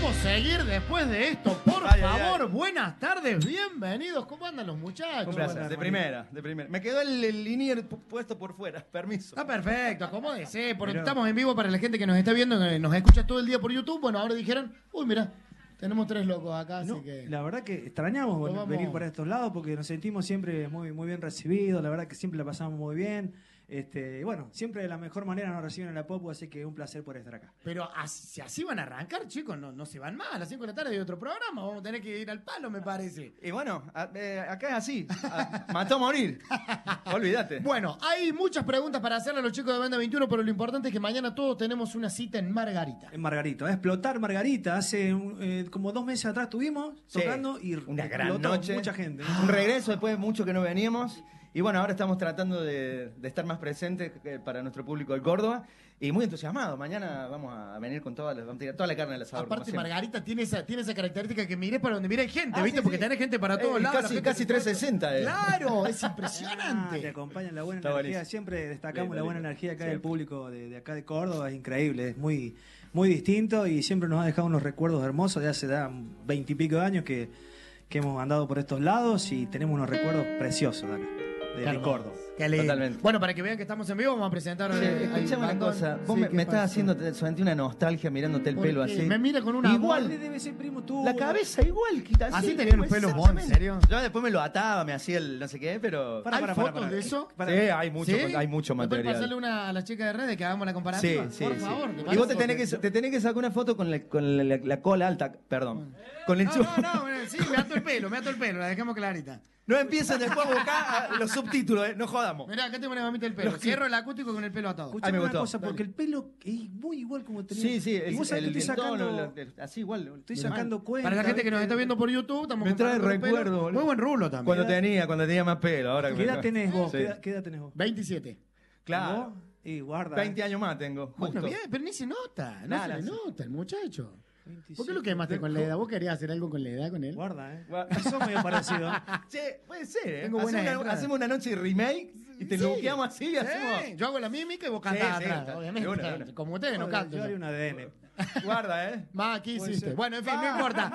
¿Cómo seguir después de esto? Por favor, buenas tardes, bienvenidos. ¿Cómo andan los muchachos? Un placer, de primera. Me quedó el linier puesto por fuera, permiso. Está perfecto, acomódese, porque estamos en vivo para la gente que nos está viendo, que nos escucha todo el día por YouTube. Bueno, ahora dijeron, uy, mira, tenemos 3 locos acá, así que... La verdad que extrañamos venir por estos lados porque nos sentimos siempre muy bien recibidos, la verdad que siempre la pasamos muy bien. Bueno, siempre de la mejor manera nos reciben en la Popu, así que un placer por estar acá. Pero si así van a arrancar, chicos, no se van más. A las 5 de la tarde hay otro programa, vamos a tener que ir al palo, me parece. Y bueno, acá es así, mató a morir, olvídate. Bueno, hay muchas preguntas para hacerle a los chicos de Banda 21, pero lo importante es que mañana todos tenemos una cita en Margarita. En Margarita, va a explotar Margarita. Hace como 2 meses atrás estuvimos tocando y una gran noche, mucha gente. Un regreso después de mucho que no veníamos. Y bueno, ahora estamos tratando de estar más presentes para nuestro público de Córdoba. Y muy entusiasmados. Mañana vamos a venir con vamos a tirar toda la carne al asador. Aparte, Margarita tiene esa característica que miré para donde mire gente, ¿viste? Porque tenés gente para todos lados. Casi 360. Claro, es impresionante. Te acompaña la buena energía. Siempre destacamos la buena energía acá del público de acá de Córdoba. Es increíble, es muy distinto y siempre nos ha dejado unos recuerdos hermosos de hace 20 y pico de años que hemos andado por estos lados y tenemos unos recuerdos preciosos de acá. De Córdoba. Totalmente. Bueno, para que vean que estamos en vivo, vamos a presentar. Escuchame una cosa. Vos me estás haciendo solamente una nostalgia mirándote el pelo así. Me mira con una. Igual. Debe ser primo tú. La cabeza igual. Así tenían un pelo vos, ¿en serio? Yo después me lo ataba, me hacía el no sé qué, pero. ¿Hay fotos de eso? Sí, hay mucho material. ¿Puedes pasarle una a la chica de redes que hagamos la comparativa? Sí, por favor. Y vos te tenés que sacar una foto con la cola alta, perdón. Con el chupo. Sí, me ato el pelo, la dejamos clarita. No empiecen después a buscar los subtítulos, no jodamos. Mirá, acá tengo una mamita el pelo. Cierro el acústico con el pelo atado. Escuchame una cosa, porque el pelo es muy igual como tenía. Sí, y vos sabés que estoy sacando... así igual. Estoy sacando cuenta. Para la gente que nos está viendo por YouTube, estamos me trae recuerdo. Muy buen rulo también. Cuando tenía más pelo. Ahora ¿Qué edad tenés vos? Sí. ¿Qué edad tenés vos? 27. Claro. Y guarda. 20 años más tengo. Justo. Bueno, bien, pero ni se nota. No se le nota el muchacho. 27. ¿Por qué lo quemaste con la edad? ¿Vos querías hacer algo con la edad con él? Guarda, Eso medio parecido. Che, puede ser, Tengo hacemos una noche de remake y te lookeamos así y hacemos. Yo hago la mímica y vos cantás atrás, de obviamente. una. Como ustedes no cantan. Yo haría un ADN. Guarda, Más, ¿qué hiciste? Bueno, en fin, no importa.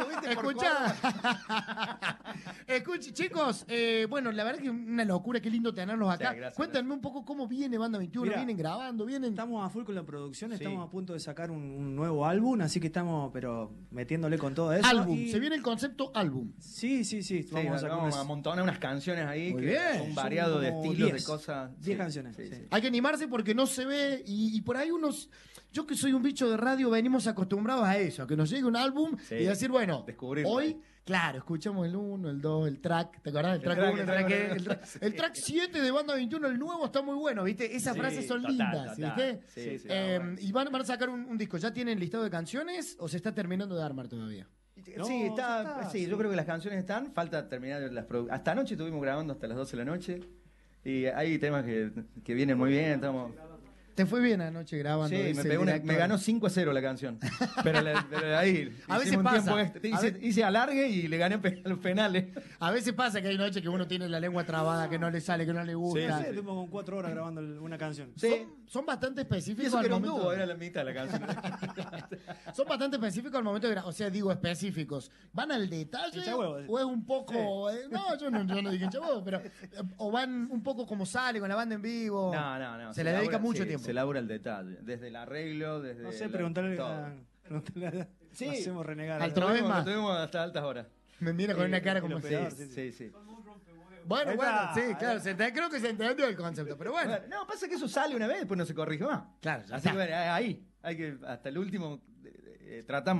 Escucha, chicos, bueno, la verdad que es una locura, qué lindo tenerlos acá. Sí, gracias, Cuéntenme un poco cómo viene Banda 21, Mirá, vienen grabando, vienen... Estamos a full con la producción, estamos a punto de sacar un nuevo álbum, así que estamos, pero metiéndole con todo eso. Álbum, se viene el concepto álbum. Sí. Vamos a amontonar unas canciones ahí Muy que bien. son variados de como estilos, 10, de cosas. 10 canciones. Sí. Hay que animarse porque no se ve y por ahí unos... Yo que soy un bicho de radio, venimos acostumbrados a eso, a que nos llegue un álbum y decir, bueno, descubrirlo. Hoy, claro, escuchamos el 1, el 2, el track, ¿te acordás del track 1, el track 7 de Banda 21, el nuevo está muy bueno, ¿viste? Esas frases son lindas, ¿viste? Sí, y van a sacar un disco, ¿ya tienen listado de canciones o se está terminando de armar todavía? Sí, yo creo que las canciones están, falta terminar las producciones. Hasta anoche estuvimos grabando hasta las 12 de la noche y hay temas que vienen muy bien, estamos... ¿Te fue bien anoche grabando? Sí, me ganó 5-0 la canción. Pero ahí a veces pasa. Hice alargue y le gané los penales. A veces pasa que hay noches que uno tiene la lengua trabada, que no le sale, que no le gusta. Sí, estuvimos con 4 horas grabando una canción. Sí. Son bastante específicos. Y eso que al era un momento... dúo, era la mitad de la canción. Son bastante específicos al momento de grabar. O sea, digo específicos. ¿Van al detalle? ¿O es un poco.? No, yo no dije hinchahuevo, pero. ¿O van un poco como sale con la banda en vivo? No. Se le dedica mucho tiempo. Se labura el detalle. Desde el arreglo, desde. No sé, preguntarle Sí. Lo hacemos renegar. Al Trovema. Lo tuvimos hasta altas horas. Me mira con una cara como. Sí. Bueno, sí, claro. Creo que se entendió el concepto, pero bueno. No, pasa que eso sale una vez, después no se corrige más. Claro, ya Así está. que ahí, hasta el último tratamos.